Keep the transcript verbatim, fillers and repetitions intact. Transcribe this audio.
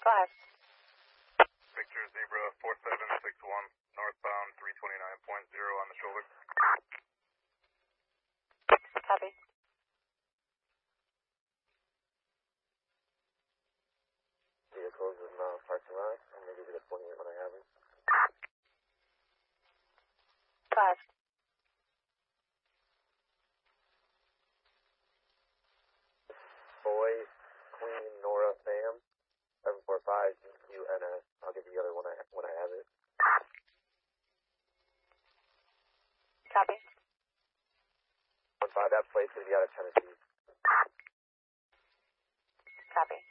Go ahead. Victor Zebra four seven six one, northbound three twenty-nine point zero on the shoulder. Copy. Vehicles in uh, parking lot. I'm going to give you the twenty-eight when I have it. Go ahead. Boy, Queen, Nora, Sam, seven four five U N S. I'll give you the other one I, when I have it. Copy. one five, that plate's going to be out of Tennessee. Copy.